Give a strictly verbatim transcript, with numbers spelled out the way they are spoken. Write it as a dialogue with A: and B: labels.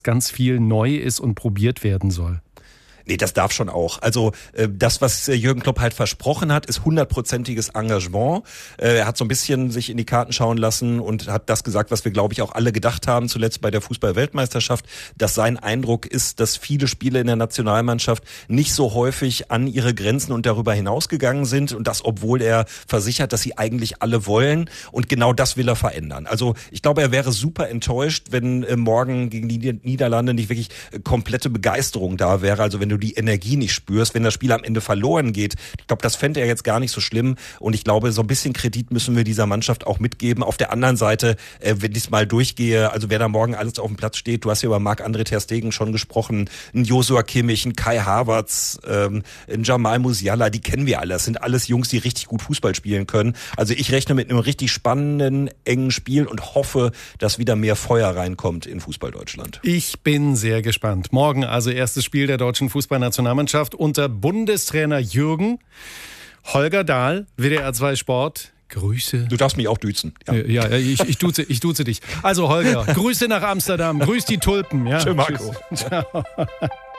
A: ganz viel neu ist und probiert werden soll.
B: Nee, das darf schon auch. Also äh, das, was äh, Jürgen Klopp halt versprochen hat, ist hundertprozentiges Engagement. Äh, er hat so ein bisschen sich in die Karten schauen lassen und hat das gesagt, was wir, glaube ich, auch alle gedacht haben, zuletzt bei der Fußball-Weltmeisterschaft, dass sein Eindruck ist, dass viele Spiele in der Nationalmannschaft nicht so häufig an ihre Grenzen und darüber hinausgegangen sind und das, obwohl er versichert, dass sie eigentlich alle wollen, und genau das will er verändern. Also ich glaube, er wäre super enttäuscht, wenn äh, morgen gegen die Niederlande nicht wirklich äh, komplette Begeisterung da wäre, also wenn du die Energie nicht spürst, wenn das Spiel am Ende verloren geht. Ich glaube, das fände er jetzt gar nicht so schlimm, und ich glaube, so ein bisschen Kredit müssen wir dieser Mannschaft auch mitgeben. Auf der anderen Seite, äh, wenn ich es mal durchgehe, also wer da morgen alles auf dem Platz steht, du hast ja über Marc-André ter Stegen schon gesprochen, ein Joshua Kimmich, ein Kai Havertz, ähm, ein Jamal Musiala, die kennen wir alle. Das sind alles Jungs, die richtig gut Fußball spielen können. Also ich rechne mit einem richtig spannenden, engen Spiel und hoffe, dass wieder mehr Feuer reinkommt in Fußball Deutschland.
A: Ich bin sehr gespannt. Morgen also erstes Spiel der deutschen Fußballnationalmannschaft unter Bundestrainer Jürgen. Holger Dahl, W D R zwei Sport. Grüße.
B: Du darfst mich auch duzen.
A: Ja, ja, ja ich, ich, duze, ich duze dich. Also Holger, Grüße nach Amsterdam, grüß die Tulpen. Ja,
B: Tschö, Marco.
A: Tschüss. Ciao.